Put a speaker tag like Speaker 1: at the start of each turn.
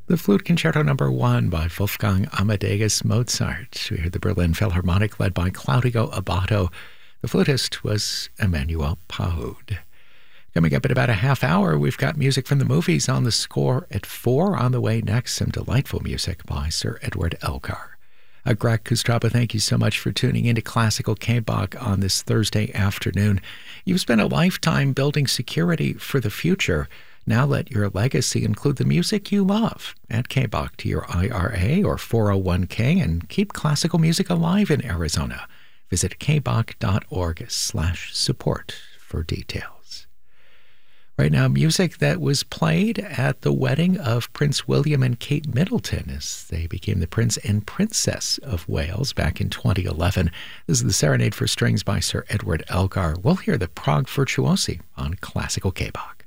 Speaker 1: The Flute Concerto No. 1 by Wolfgang Amadeus Mozart. We heard the Berlin Philharmonic led by Claudio Abbado. The flutist was Emmanuel Pahud. Coming up in about a half hour, we've got music from the movies on the score at 4. On the way next, some delightful music by Sir Edward Elgar. Greg Kustraba, thank you so much for tuning into Classical K-Bach on this Thursday afternoon. You've spent a lifetime building security for the future. Now let your legacy include the music you love. Add K-Bach to your IRA or 401k and keep classical music alive in Arizona. Visit kbach.org/support for details. Right now, music that was played at the wedding of Prince William and Kate Middleton as they became the Prince and Princess of Wales back in 2011. This is the Serenade for Strings by Sir Edward Elgar. We'll hear the Prague Virtuosi on Classical K-Bach.